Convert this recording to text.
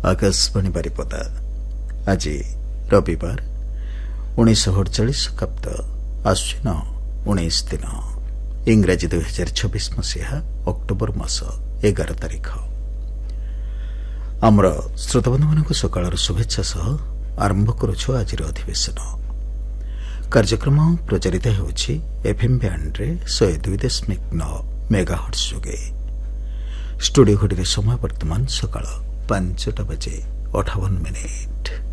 आकाशवाणी बारिपदा आज रविवार 1948 खप्त आश्विन 19 दिन इंग्राजी 2026 मसीहा अक्टोबर मास 11 तारिख आमर श्रोताबंधु मान सकाळ शुभेच्छा सह आरंभ करुछु आज अधिवेशन कार्यक्रम प्रचारित होछि एफएम बैंड रे 102.9 मेगाहर्ट्ज जोगे स्टूडियो घड़ी समय वर्तमान सकाळ 5:58 मिनिट।